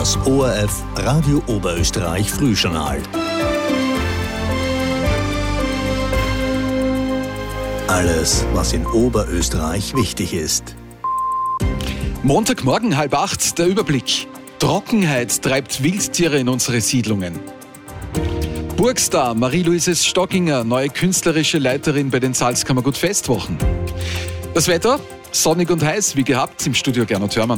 Das ORF Radio Oberösterreich Frühjournal. Alles, was in Oberösterreich wichtig ist. Montagmorgen 7:30, der Überblick. Trockenheit treibt Wildtiere in unsere Siedlungen. Burgstar Marie-Louise Stockinger, neue künstlerische Leiterin bei den Salzkammergut Festwochen. Das Wetter? Sonnig und heiß, wie gehabt, im Studio Gernot Hörmann.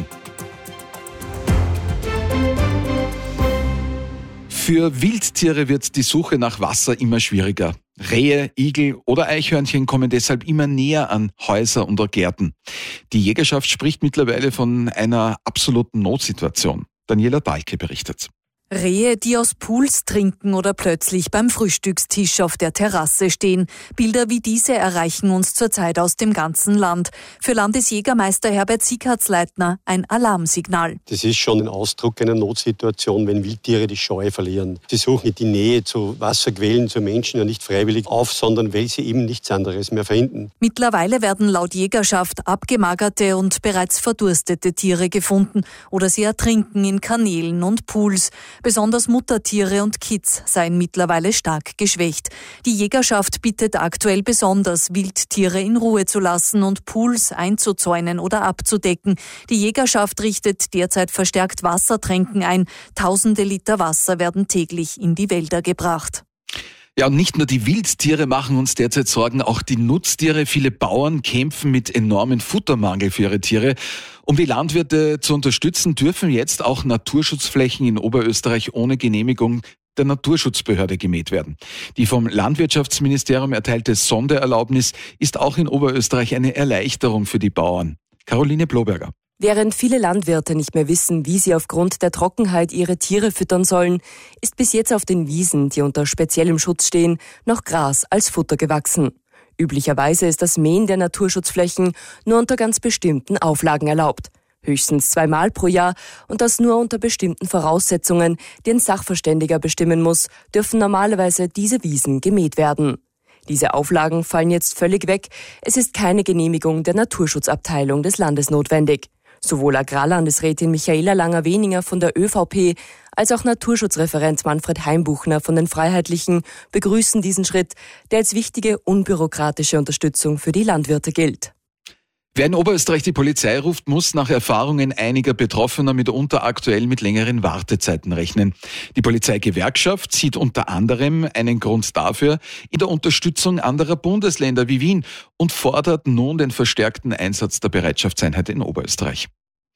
Für Wildtiere wird die Suche nach Wasser immer schwieriger. Rehe, Igel oder Eichhörnchen kommen deshalb immer näher an Häuser und Gärten. Die Jägerschaft spricht mittlerweile von einer absoluten Notsituation. Daniela Dahlke berichtet. Rehe, die aus Pools trinken oder plötzlich beim Frühstückstisch auf der Terrasse stehen. Bilder wie diese erreichen uns zurzeit aus dem ganzen Land. Für Landesjägermeister Herbert Sieghardtsleitner ein Alarmsignal. Das ist schon ein Ausdruck einer Notsituation, wenn Wildtiere die Scheu verlieren. Sie suchen die Nähe zu Wasserquellen, zu Menschen ja nicht freiwillig auf, sondern weil sie eben nichts anderes mehr finden. Mittlerweile werden laut Jägerschaft abgemagerte und bereits verdurstete Tiere gefunden oder sie ertrinken in Kanälen und Pools. Besonders Muttertiere und Kitz seien mittlerweile stark geschwächt. Die Jägerschaft bittet aktuell besonders, Wildtiere in Ruhe zu lassen und Pools einzuzäunen oder abzudecken. Die Jägerschaft richtet derzeit verstärkt Wassertränken ein. Tausende Liter Wasser werden täglich in die Wälder gebracht. Ja, und nicht nur die Wildtiere machen uns derzeit Sorgen, auch die Nutztiere. Viele Bauern kämpfen mit enormen Futtermangel für ihre Tiere. Um die Landwirte zu unterstützen, dürfen jetzt auch Naturschutzflächen in Oberösterreich ohne Genehmigung der Naturschutzbehörde gemäht werden. Die vom Landwirtschaftsministerium erteilte Sondererlaubnis ist auch in Oberösterreich eine Erleichterung für die Bauern. Caroline Bloberger. Während viele Landwirte nicht mehr wissen, wie sie aufgrund der Trockenheit ihre Tiere füttern sollen, ist bis jetzt auf den Wiesen, die unter speziellem Schutz stehen, noch Gras als Futter gewachsen. Üblicherweise ist das Mähen der Naturschutzflächen nur unter ganz bestimmten Auflagen erlaubt. Höchstens 2-mal pro Jahr und das nur unter bestimmten Voraussetzungen, die ein Sachverständiger bestimmen muss, dürfen normalerweise diese Wiesen gemäht werden. Diese Auflagen fallen jetzt völlig weg. Es ist keine Genehmigung der Naturschutzabteilung des Landes notwendig. Sowohl Agrarlandesrätin Michaela Langer-Weninger von der ÖVP als auch Naturschutzreferent Manfred Heimbuchner von den Freiheitlichen begrüßen diesen Schritt, der als wichtige unbürokratische Unterstützung für die Landwirte gilt. Wer in Oberösterreich die Polizei ruft, muss nach Erfahrungen einiger Betroffener mitunter aktuell mit längeren Wartezeiten rechnen. Die Polizeigewerkschaft sieht unter anderem einen Grund dafür in der Unterstützung anderer Bundesländer wie Wien und fordert nun den verstärkten Einsatz der Bereitschaftseinheit in Oberösterreich.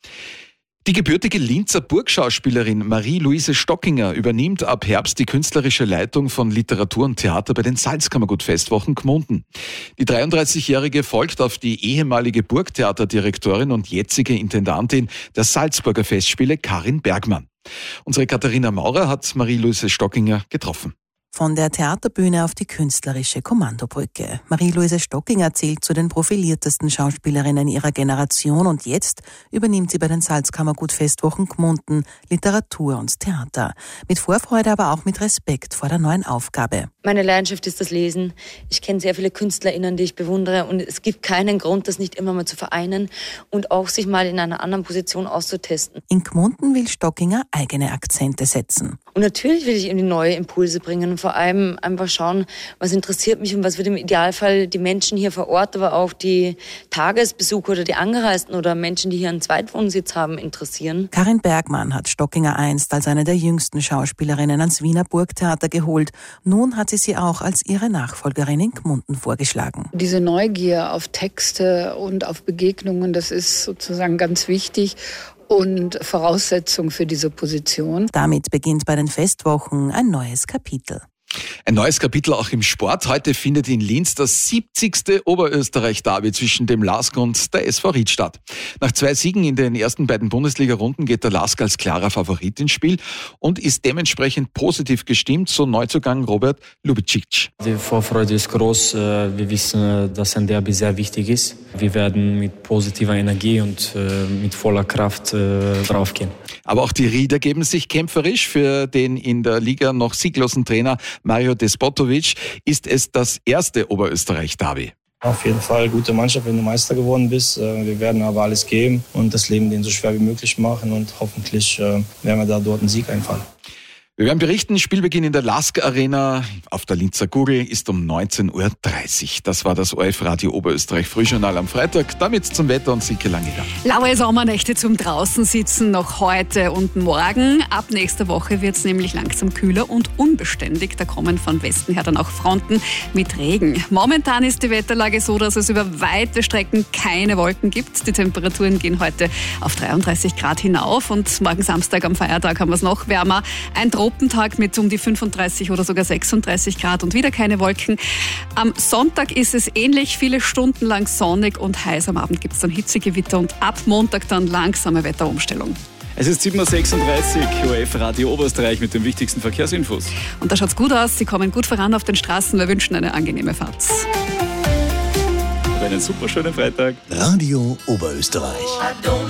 Die gebürtige Linzer Burgschauspielerin Marie-Louise Stockinger übernimmt ab Herbst die künstlerische Leitung von Literatur und Theater bei den Salzkammergut Festwochen Gmunden. Die 33-Jährige folgt auf die ehemalige Burgtheaterdirektorin und jetzige Intendantin der Salzburger Festspiele Karin Bergmann. Unsere Katharina Maurer hat Marie-Louise Stockinger getroffen. Von der Theaterbühne auf die künstlerische Kommandobrücke. Marie-Louise Stockinger zählt zu den profiliertesten Schauspielerinnen ihrer Generation und jetzt übernimmt sie bei den Salzkammergut Festwochen Gmunden Literatur und Theater. Mit Vorfreude, aber auch mit Respekt vor der neuen Aufgabe. Meine Leidenschaft ist das Lesen. Ich kenne sehr viele KünstlerInnen, die ich bewundere und es gibt keinen Grund, das nicht immer mal zu vereinen und auch sich mal in einer anderen Position auszutesten. In Gmunden will Stockinger eigene Akzente setzen. Und natürlich will ich irgendwie neue Impulse bringen und vor allem einfach schauen, was interessiert mich und was wird im Idealfall die Menschen hier vor Ort, aber auch die Tagesbesucher oder die Angereisten oder Menschen, die hier einen Zweitwohnsitz haben, interessieren. Karin Bergmann hat Stockinger einst als eine der jüngsten Schauspielerinnen ans Wiener Burgtheater geholt. Nun hat sie auch als ihre Nachfolgerin in Gmunden vorgeschlagen. Diese Neugier auf Texte und auf Begegnungen, das ist sozusagen ganz wichtig und Voraussetzung für diese Position. Damit beginnt bei den Festwochen ein neues Kapitel. Ein neues Kapitel auch im Sport. Heute findet in Linz das 70. Oberösterreich-Derby zwischen dem LASK und der SV Ried statt. Nach 2 Siegen in den ersten beiden Bundesliga-Runden geht der LASK als klarer Favorit ins Spiel und ist dementsprechend positiv gestimmt, so Neuzugang Robert Lubicic. Die Vorfreude ist groß. Wir wissen, dass ein Derby sehr wichtig ist. Wir werden mit positiver Energie und mit voller Kraft draufgehen. Aber auch die Rieder geben sich kämpferisch. Für den in der Liga noch sieglosen Trainer Mario Despotovic ist es das erste Oberösterreich-Derby. Auf jeden Fall gute Mannschaft, wenn du Meister geworden bist. Wir werden aber alles geben und das Leben denen so schwer wie möglich machen und hoffentlich werden wir da dort einen Sieg einfahren. Wir werden berichten, Spielbeginn in der LASK Arena auf der Linzer Gurgel ist um 19:30 Uhr. Das war das ORF Radio Oberösterreich Frühjournal am Freitag. Damit zum Wetter und Silke Langeder. Laue Sommernächte zum Draußensitzen noch heute und morgen. Ab nächster Woche wird es nämlich langsam kühler und unbeständig. Da kommen von Westen her dann auch Fronten mit Regen. Momentan ist die Wetterlage so, dass es über weite Strecken keine Wolken gibt. Die Temperaturen gehen heute auf 33 Grad hinauf und morgen Samstag am Feiertag haben wir es noch wärmer. Ein Tropentag mit um die 35 oder sogar 36 Grad und wieder keine Wolken. Am Sonntag ist es ähnlich, viele Stunden lang sonnig und heiß. Am Abend gibt es dann Hitzegewitter und ab Montag dann langsame Wetterumstellung. Es ist 7:36 Uhr, ORF Radio Oberösterreich mit den wichtigsten Verkehrsinfos. Und da schaut's gut aus, Sie kommen gut voran auf den Straßen. Wir wünschen eine angenehme Fahrt. Einen super schönen Freitag. Radio Oberösterreich.